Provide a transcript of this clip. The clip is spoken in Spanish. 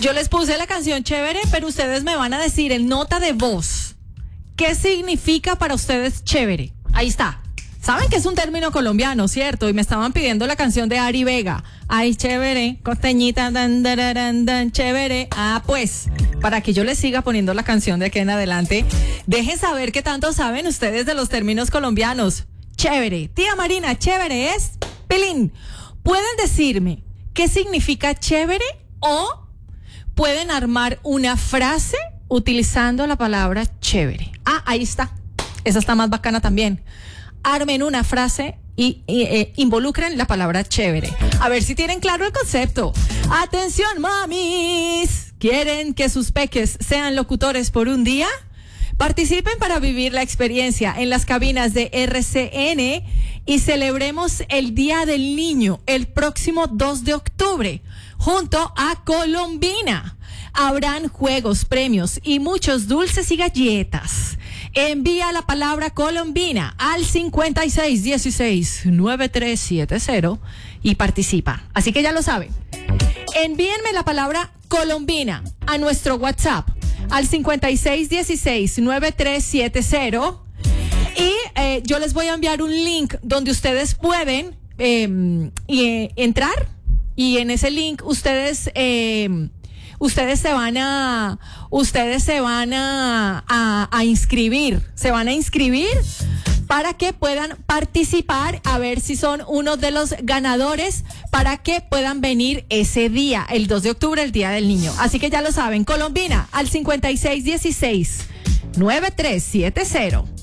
Yo les puse la canción chévere, pero ustedes me van a decir en nota de voz qué significa para ustedes chévere. Ahí está. Saben que es un término colombiano, ¿cierto? Y me estaban pidiendo la canción de Ari Vega. Ay, chévere, costeñita, dan, dan, dan, dan, chévere. Pues, para que yo les siga poniendo la canción de aquí en adelante, dejen saber qué tanto saben ustedes de los términos colombianos. Chévere. Tía Marina, chévere es pilín. ¿Pueden decirme qué significa chévere o pueden armar una frase utilizando la palabra chévere? Ahí está. Esa está más bacana también. Armen una frase y involucren la palabra chévere. A ver si tienen claro el concepto. Atención, mamis. ¿Quieren que sus peques sean locutores por un día? Participen para vivir la experiencia en las cabinas de RCN y celebremos el Día del Niño el próximo 2 de octubre junto a Colombina. Habrán juegos, premios y muchos dulces y galletas. Envía la palabra Colombina al 5616-9370 y participa. Así que ya lo saben. Envíenme la palabra Colombina a nuestro WhatsApp al 5616-9370 y yo les voy a enviar un link donde ustedes pueden entrar y en ese link ustedes se van a inscribir, para que puedan participar, a ver si son uno de los ganadores, para que puedan venir ese día, el 2 de octubre, el Día del Niño. Así que ya lo saben, Colombina al 5616-9370.